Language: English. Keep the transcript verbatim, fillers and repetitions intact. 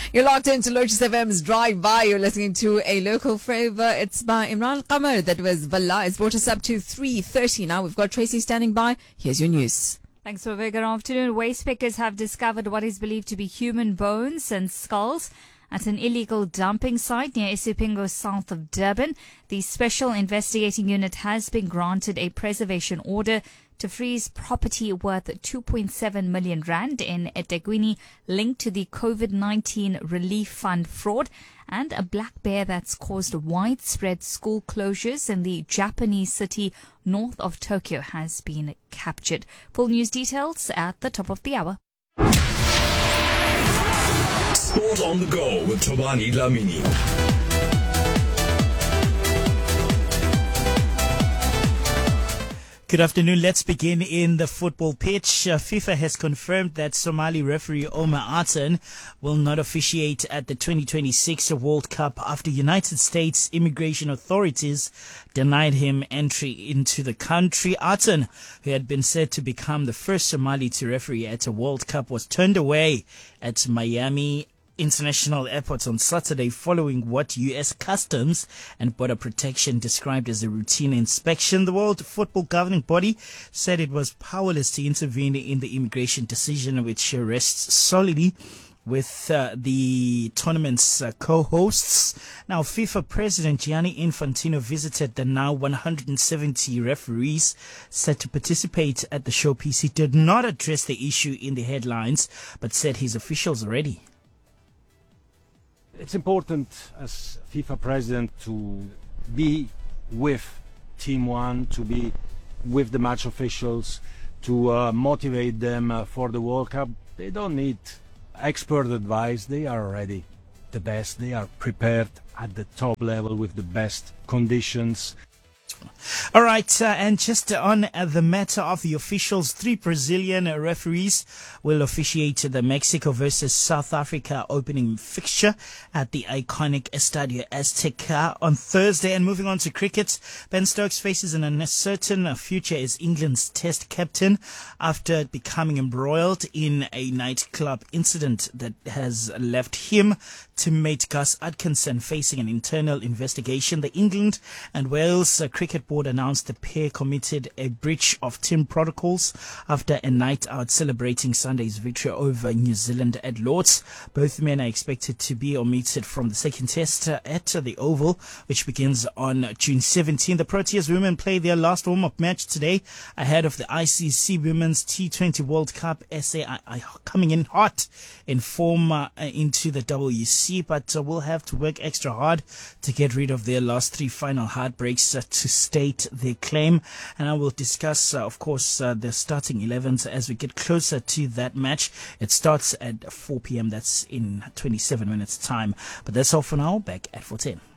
You're locked into Lotus F M's Drive By. You're listening to a local flavor. It's by Imran Qamar. That was Balla. It's brought us up to three thirty now. We've got Tracy standing by. Here's your news. Thanks for a very good afternoon. Waste pickers have discovered what is believed to be human bones and skulls at an illegal dumping site near Isipingo, south of Durban. The Special Investigating Unit has been granted a preservation order to freeze property worth two point seven million rand in eThekwini linked to the COVID nineteen relief fund fraud, and a black bear that's caused widespread school closures in the Japanese city north of Tokyo has been captured. Full news details at the top of the hour. Sport on the go with Tobani Dlamini. Good afternoon. Let's begin in the football pitch. Uh, FIFA has confirmed that Somali referee Omar Artan will not officiate at the twenty twenty-six World Cup after United States immigration authorities denied him entry into the country. Artan, who had been said to become the first Somali to referee at a World Cup, was turned away at Miami International Airport on Saturday following what U S Customs and Border Protection described as a routine inspection. The World Football Governing Body said it was powerless to intervene in the immigration decision, which rests solely with uh, the tournament's uh, co-hosts. Now, FIFA President Gianni Infantino visited the now one hundred seventy referees set to participate at the showpiece. He did not address the issue in the headlines, but said his officials are ready. It's important as FIFA president to be with Team One, to be with the match officials, to uh, motivate them uh, for the World Cup. They don't need expert advice. They are already the best. They are prepared at the top level with the best conditions. All right, uh, and just on uh, the matter of the officials, three Brazilian uh, referees will officiate the Mexico versus South Africa opening fixture at the iconic Estadio Azteca on Thursday. And moving on to cricket, Ben Stokes faces an uncertain future as England's Test captain after becoming embroiled in a nightclub incident that has left him teammate Gus Atkinson facing an internal investigation. The England and Wales uh, Cricket Board announced the pair committed a breach of team protocols after a night out celebrating Sunday's victory over New Zealand at Lord's. Both men are expected to be omitted from the second test uh, at the Oval, which begins on June seventeenth. The Proteas women play their last warm-up match today ahead of the I C C Women's T twenty World Cup. S A I coming in hot in form uh, into the W C, but uh, will have to work extra hard to get rid of their last three final heartbreaks uh, to state their claim. And I will discuss, uh, of course, uh, the starting elevens as we get closer to that match. It starts at four p.m. That's in twenty-seven minutes time. But that's all for now. Back at four ten.